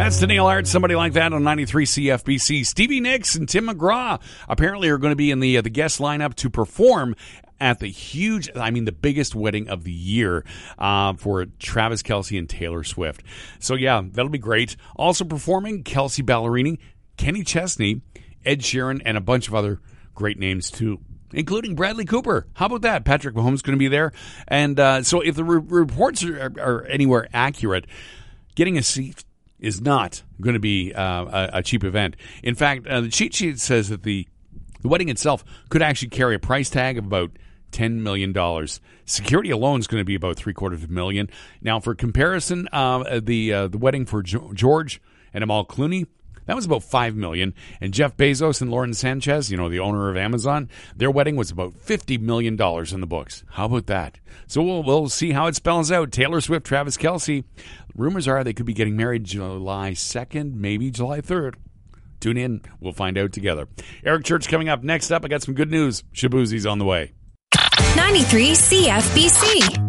That's Danielle Art, somebody like that on 93 CFBC. Stevie Nicks and Tim McGraw apparently are going to be in the guest lineup to perform at the biggest wedding of the year for Travis Kelce and Taylor Swift. So, yeah, that'll be great. Also performing, Kelsey Ballerini, Kenny Chesney, Ed Sheeran, and a bunch of other great names, too, including Bradley Cooper. How about that? Patrick Mahomes going to be there. And so if the reports are anywhere accurate, getting a seat is not going to be a cheap event. In fact, the cheat sheet says that the wedding itself could actually carry a price tag of about $10 million. Security alone is going to be about $750,000. Now, for comparison, the wedding for George and Amal Clooney, that was about $5 million. And Jeff Bezos and Lauren Sanchez, the owner of Amazon, their wedding was about $50 million in the books. How about that? So we'll see how it spells out. Taylor Swift, Travis Kelce. Rumors are they could be getting married July 2nd, maybe July 3rd. Tune in. We'll find out together. Eric Church coming up. Next up, I got some good news. Shaboozie's on the way. 93 CFBC.